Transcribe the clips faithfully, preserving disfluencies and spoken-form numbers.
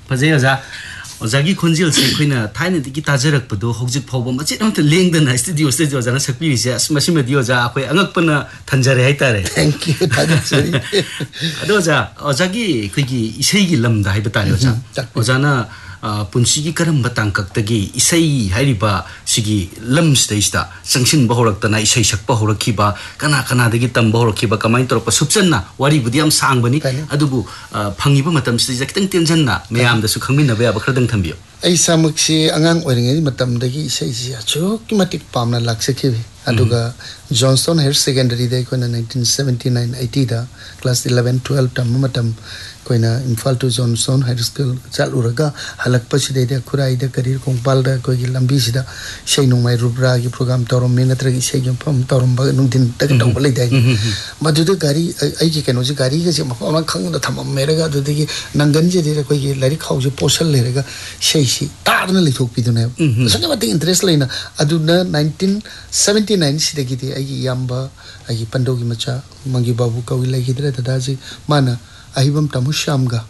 फजे ओजा ओजागी खुंजिल से खैना थाइने दिकी ताजरक पदो हौजिक फावबो मचित हमते लेंदना स्टूडियो स्टूडियो ओजाना सकपिरिसे असमसिमे दियो जा अखै अंगकपना थंजरे हाइतारे थैंक यू थागसरी अदो ओजा ओजागी खैगी इसेगी लमदा हाइबा तारे ओजा ओजाना पुंसीगी करम बतांग कक्तगी इसई हाइरिबा सिगी लम्सदैस्ता संगसिन बहोरक्तना इसई सकपा होरखिबा कना कना दगी तम बहोरखिबा कमाइन तोरपा सुपचन्ना वारी बुदि हम सांगबनी अदुबु फंगिबा मतम सिजा कितंग टेंजनना मयाम दसु खंगमिनबा याबा खरदंग थंबियो आई सामक्सी अंगांग ओरिंगै मतम दगी इसई जी अचोक मटिक पामना लाक्सखिबि अदुगा जॉनसन हायर सेकेंडरी दे कोना nineteen seventy-nine eighty दा क्लास eleven twelve तम मतम Koyna Imphal to Johnson high school चालुरगा हलक पछिदे दे खुराई दे करियर कोंपाल दा कोगी लंबी सिदा शैनुमाई रुब्रा की प्रोग्राम तौरम में नत्रगी शैगम फम तौरम बग नुदिन तक तौब ले दे मदुदे गाड़ी आई की केनो जी गाड़ी के मफा खंग द थम मेरेगा दुदगी नंगन जे दे कोगी लरी खाउ जे पोसल लेरेगा शैसी तारन लिथोक पिदुने सने मते इंटरेस्ट लेना अदुना nineteen seventy-nine सिदगी दे आई याम्बा आई पंडोगी मचा मंगी बाबू कवि लेगिदरे दादाजी माना अहिबम तमु श्यामगा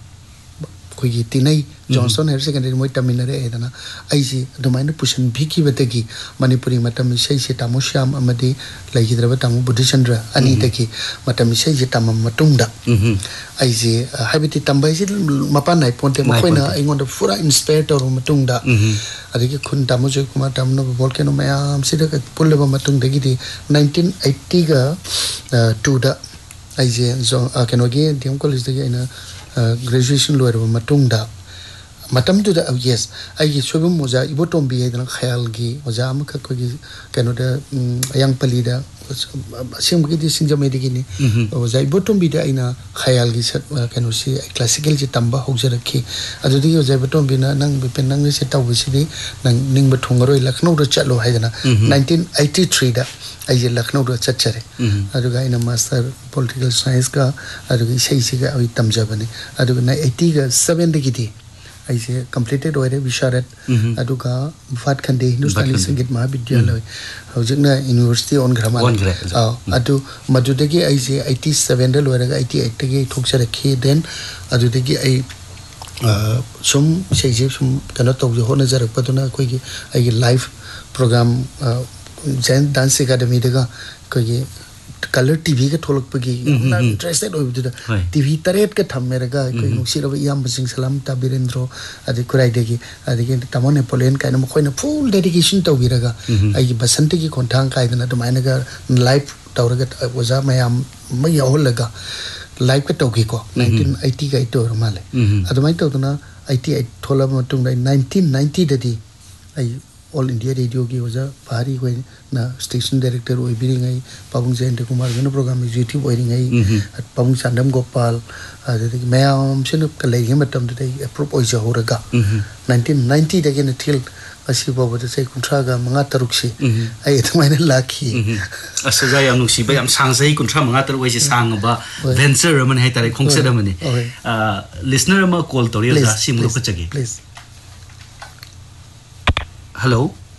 कोई तिनै जॉनसन हायर सेकेंडरी मोय तमिनरे एदना आइसी अदुमाइना पुशन भिकी बतगी मणिपुरी मतम सै से तमु श्याम अमदि लैगिद्रब तमु बुद्धचंद्र अनि तकी मतम सै जे तम मतुंगदा आइसी हाबिति तंबाइ से मपा नाइ पोंते मखोइना आइगोंदा पूरा इंस्पायर तोर मतुंगदा अदगी खुन तमु जो कुमार तमनो वोल्केनो मयाम सिदा पुल्लेब मतुंगदगी दि nineteen eighty गा two दा आइजे जो केनोगी डीएम कॉलेज दगे ina ग्रेजुएशन लोरब मतुंगदा मतम दुदा यस आई सोबम मोजा इबोटोम्बी हैदन खयालगी मोजा अमख कोगी केनोदा यांगपलीदा सिंगगी दि सिंजमेदिगिनी मोजा इबोटोम्बी दा आइना खयालगी केनोसी क्लासिकल जे तंबा होजरखी अदुदि मोजा इबोटोम्बी ना नंग बेपेन नंग से तावसिदि नंग निंग थोंगरोय लखनऊ रो चलो हैदना nineteen eighty-three दा आई लखनऊ रो चचरे अदुगा इन मास्टर पॉलिटिकल साइंस का अदुगा इसेसिगा आई तमजबने अदुगा eighty का seven दिगिदि ऐसे कंप्लीटेड होरे विशारद अदुगा फाट खंडे हिंदुस्तानी संगीत महाविद्यालय हौजगना यूनिवर्सिटी ऑन ग्रामा अदु मदुदगी ऐसे eighty-seven दे लोरगा eighty-eight तगे थोकसरखी देन अदुदगी आई सुम सेजे सुम कनो तौजे होना जरपदुना कोई आई live programme Jain dance academy दगा कोई कलर टीवी के थोलक पगी इंटरेस्टेड हो बिदुदा टीवी तरेट के थमेरगा कोई नुसिरब याम बसिंग सलाम ता बिरेंद्रो अदि कुराई देगी अदि के तमो नेपोलियन काइन मखोइना फुल डेडिकेशन तौबिरगा आई बसंत की कोंथांग काइदना दमाइनगा लाइव तौरगा ओजा मयाम मै यावलगा लाइव के तौगी को nineteen eighty का इतोर माले अदमाइ तौदना eighty-eight थोलब मतुंग nineteen ninety ददी आई ऑल इंडिया रेडियो की वजह भारी कोई ना स्टेशन डायरेक्टर वो भी नहीं गई पाबुंग जयंत कुमार गनो प्रोग्राम में यूट्यूब वो नहीं गई पाबुंग चांदम गोपाल आदि मैं आम से न कल ये मतलब तो ये अप्रूव हो जाओ रगा nineteen ninety तक ये थिल असी बाबू तो से कुंठा का मंगा तरुक से आई तो मैंने लाखी असजा याम नुसी बा याम सांग सही कुंठा मंगा तरुक वैसे सांग बा वेंचर रमन है तारे खोंगसे रमने लिसनर में कॉल तो रियल था सिम लोग चगे प्लीज हेलो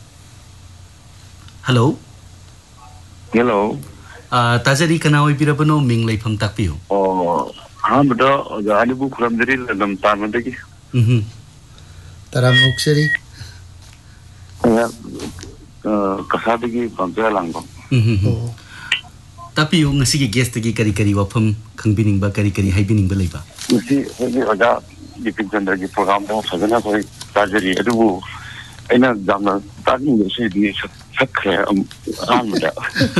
हेलो हेलो ताजरी कना होई बिरबनो मिंग लेफम ताकपियो ओ हां बडो जानिबु खुरमदरी लदम तामदगी हम्म तराम मुक्सरी या कसादगी पंजा लांगो हम्म तापियो ngasi gi guest gi kari kari wafam khangbining ba kari kari haibining ba leiba ngasi hoji oja dipin chandra gi program ba sajana koi tajari adubu aina jamna tajing gi di sakhe amda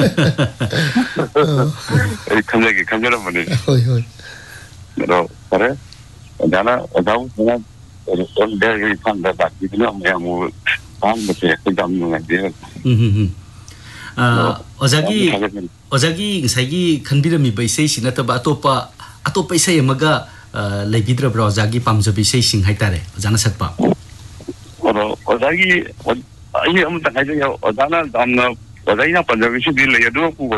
ei khamlegi khamjara mane hoi hoi ro pare jana odau na on der gi phanda ba gi no me amu pam be ke jam no ngai hmm ओजागी ओजागी ngsaigi khanbirami baisei sinataba atopa atopa isai amaga leibidra ojagi pamjabi sei sing haitare ojana sakpa oro ojagi ai am ta haide ojana damna ojaina panjabi si di le yadu ku